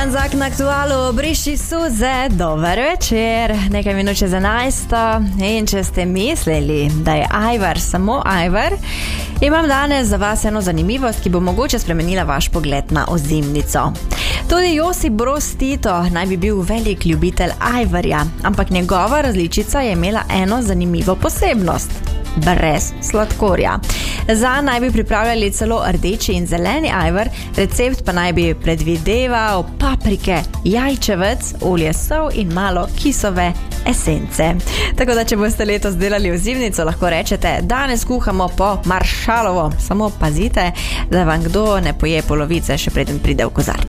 Janzak na aktualu Briši suze, dober večer, nekaj minut čez 11. In če ste mislili, da je Ajvar samo Ajvar, imam danes za vas eno zanimivost, ki bo mogoče spremenila vaš pogled na ozimnico. Tudi Josip Broz Tito naj bi bil velik ljubitelj Ajvarja, ampak njegova različica je imela eno zanimivo posebnost. Brez sladkorja. Za naj bi pripravljali celo rdeči in zeleni ajvar, recept pa naj bi predvideval paprike, jajčevec, olje sol in malo kisove esence. Tako da, če boste letos delali ozimnico, lahko rečete, danes kuhamo po Maršalovo. Samo pazite, da vam kdo ne poje polovice, še preden pride v kozarec.